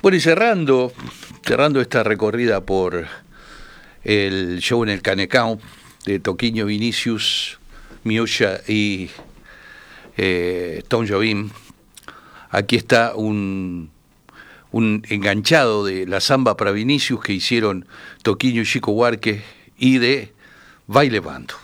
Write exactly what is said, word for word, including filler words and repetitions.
Bueno, y cerrando, cerrando esta recorrida por el show en el Canecão de Toquinho Vinicius, Miúcha y eh, Tom Jobim, aquí está un, un enganchado de la samba para Vinicius que hicieron Toquinho y Chico Buarque y de Baile Bando.